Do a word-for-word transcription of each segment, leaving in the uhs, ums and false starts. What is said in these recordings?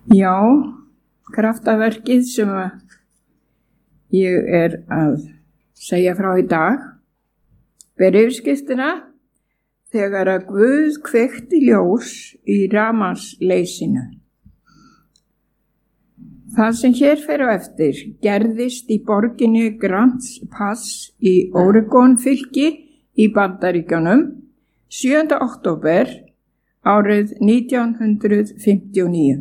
Já, kraftaverkið sem ég er að segja frá í dag ber yfirskriftina þegar að Guð kveikti ljós í rafmagnsleysinu. Það sem hér fer á eftir gerðist í borginni Grants Pass í Oregon fylki í Bandaríkjunum sjöunda október árið nítján hundruð fimmtíu og níu.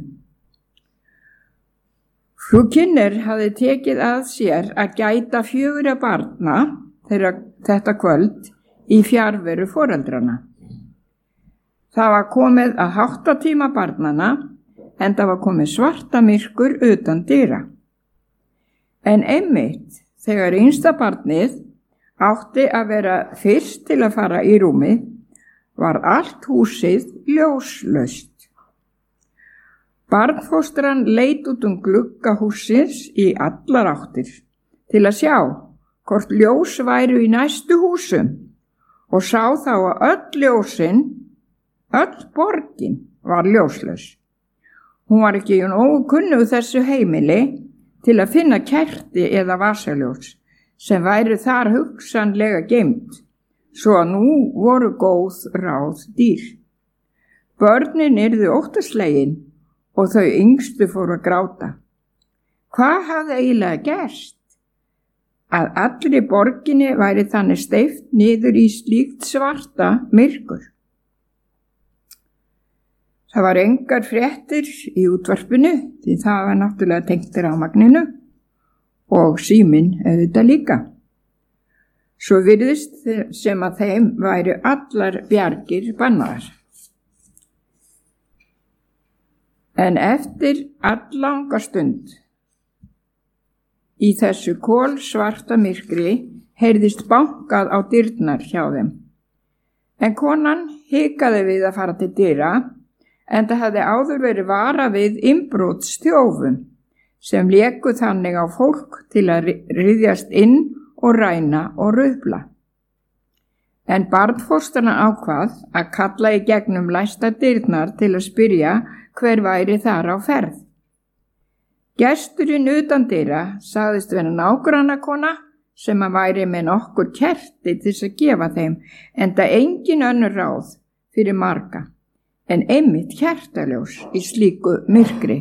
Frú Kinner hafði tekið að sér að gæta fjögurra barna þeirra þetta kvöld í fjarveru foreldrana. Það var komið að háttatíma barnana en það var komið svarta myrkur utan dyra. En einmitt þegar yngsta barnið átti að vera fyrst til að fara í rúmið var allt húsið ljóslaust. Barnfóstran leit út um glugga hússins í allar áttir til að sjá hvort ljós væru í næstu húsum og sá þá að öll ljósin, öll borgin var ljóslaus. Hún var ekki nógu kunnug þessu heimili til að finna kerti eða vasaljós sem væri þar hugsanlega geymt, svo að nú voru góð ráð dýr. Börnin yrðu óttaslegin og þau yngstu fóru að gráta. Hvað hafði eiginlega gerst? Að allri borginni væri þannig steypt niður í slíkt svarta myrkur. Það var engar fréttir í útvarpinu því það var náttúrulega tengt rafmagninu og síminn auðvitað líka. Svo virðist sem að þeim væru allar bjargir bannaðar. En eftir alllanga stund í þessu kolsvarta myrkri heyrðist bankað á dyrnar hjá þeim. En konan hikaði við að fara til dyra en það hafði áður verið vara við innbrotsþjófum sem léku þannig á fólk til að ryðjast inn og ræna og rufla. En barnfóstrana ákvað að kalla í gegnum læsta dyrnar til að spyrja hver væri þar á ferð. Gesturinn utan dyra sagðist vera nágrannakona sem að væri með nokkur kerti til að gefa þeim, enda engin önnur ráð fyrir marga, en einmitt kertaljós í slíku myrkri.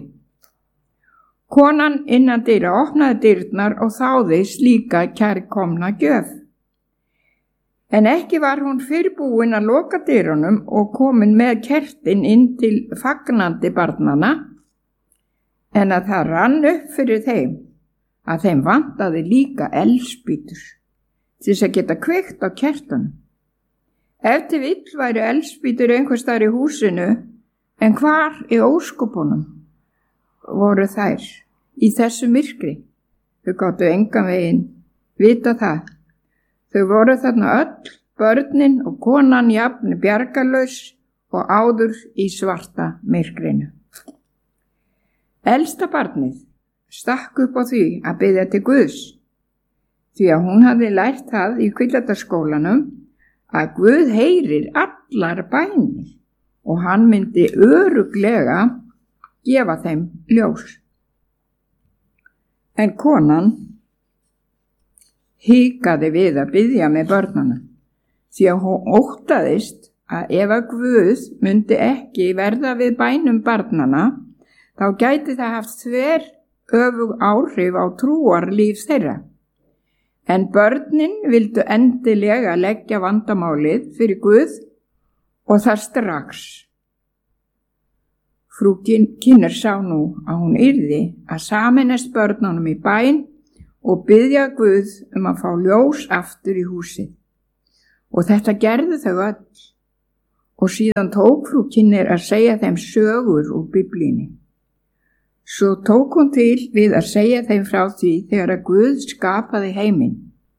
Konan innan dyra opnaði dyrnar og þáði slíka kærkomna gjöf. En ekki var hún fyrrbúin að loka dyrunum og komin með kertin inn til fagnandi barnana, en að það rann upp fyrir þeim að þeim vantaði líka eldspýtur til þess að geta kveikt á kertunum. Ef til vill væri eldspýtur einhvers staðar í húsinu, en hvar í óskopunum voru þær í þessu myrkri? Þau gátu engan veginn vita það. Þau voru þarna öll, börnin og konan jafn bjargarlaus og áður í svarta myrkrinu. Elsta barnið stakk upp á því að biðja til Guðs, því að hún hafði lært það í Hvíldarskólanum að Guð heyrir allar bænir og hann myndi örugglega gefa þeim ljós. En konan hikaði við að biðja með börnunum, því að hún óttaðist að ef að Guð myndi ekki verða við bænum barnana, þá gæti það haft þver öfug áhrif á trúarlíf þeirra. En börnin vildu endilega leggja vandamálið fyrir Guð og það strax. Frú Kinner sá nú að hún yrði að sameinast börnunum í bæn og biðja Guð um að fá ljós aftur í húsið. Og þetta gerðu þau öll. Og síðan tók frú Kinner að segja þeim sögur úr Biblíunni. Svo tók hún til við að segja þeim frá því þegar að Guð skapaði heiminn.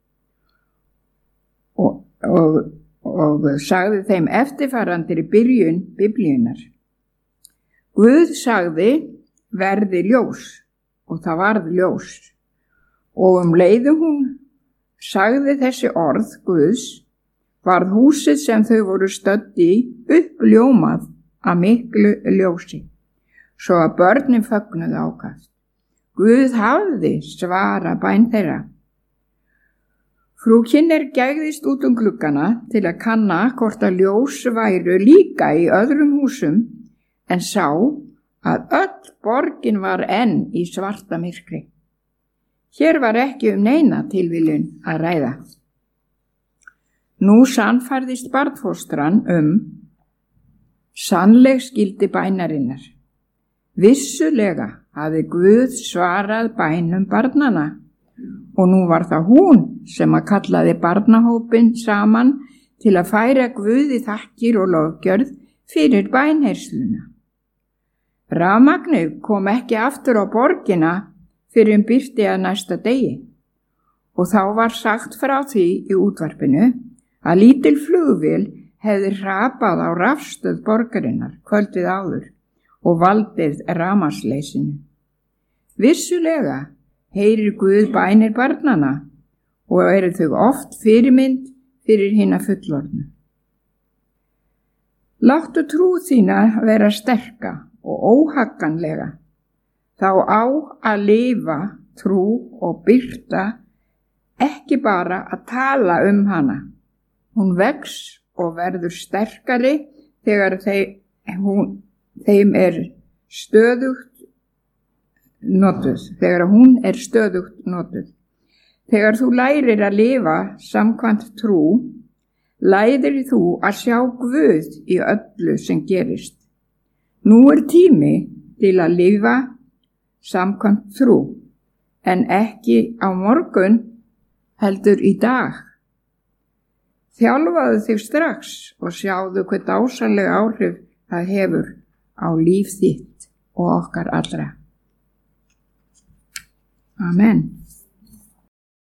Og, og, og sagði þeim eftirfarandir í byrjun Biblíunnar. Guð sagði verði ljós og það varð ljós. Og um leiðum hún sagði þessi orð Guðs, varð húsið sem þau voru stödd í uppljómað af miklu ljósi. svo að börnin fögnuðu ákast. Guð hafði svarað bæn þeirra. Frú Kynner gægðist út um gluggana til að kanna hvort að ljós væru líka í öðrum húsum en sá að öll borgin var enn í svarta myrkri. Hér var ekki um neina tilviljun að ræða. Nú sannfærðist barnfóstran um sannleg skildi bænarinnar. Vissulega hafði Guð svarað bænum barnana og nú var það hún sem að kallaði barnahópin saman til að færa Guði þakkir og lofgjörð fyrir bænheyrsluna. Rafmagnið kom ekki aftur á borgina fyrir um birti að næsta degi og þá var sagt frá því í útvarpinu að lítil flugvél hefði hrapað á rafstöð borgarinnar kvöldið áður og valdið rafmagnsleysinu. Vissulega heyrir Guð bænir barnana og eru þau oft fyrirmynd fyrir hina fullorðnu. Láttu trú þína vera sterka og óhagganlega, þá á að lifa trú og birta, ekki bara að tala um hana. Hún vex og verður sterkari þegar þeim, hún, þeim er stöðugt notuð, þegar hún er stöðugt notuð. Þegar þú lærir að lifa samkvæmt trú, lærir þú að sjá Guð í öllu sem gerist. Nú er tími til að lifa samkvæmt trú, en ekki á morgun, heldur í dag. Þjálfaðu þig strax og sjáðu hve dásamleg áhrif það hefur á líf þitt og okkar allra. Amen.